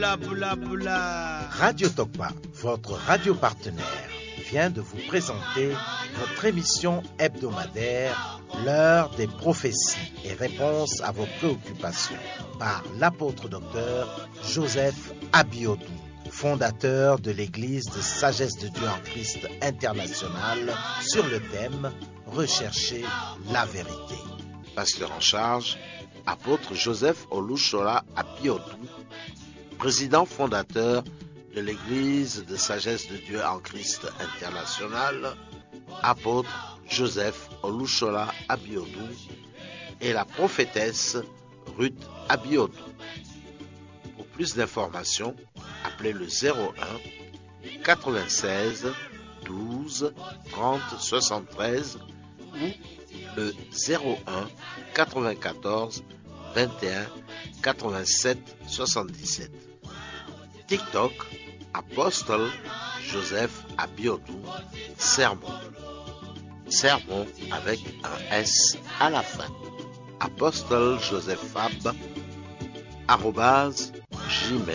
Boula boula. Radio Tokpa, votre radio partenaire, vient de vous présenter votre émission hebdomadaire, l'heure des prophéties et réponses à vos préoccupations, par l'apôtre docteur Joseph Abiodun, fondateur de l'Église de Sagesse de Dieu en Christ internationale, sur le thème « Rechercher la vérité ». Pasteur en charge, apôtre Joseph Olushola Abiodun, président fondateur de l'Église de Sagesse de Dieu en Christ internationale, apôtre Joseph Olushola Abiodun, et la prophétesse Ruth Abiodun. Pour plus d'informations, appelez le 01 96 12 30 73 ou le 01 94 21 87 77. TikTok, Apostle Joseph Abiodun, Sermon. Sermon avec un S à la fin. Apostle Joseph Fab, @gmail.com.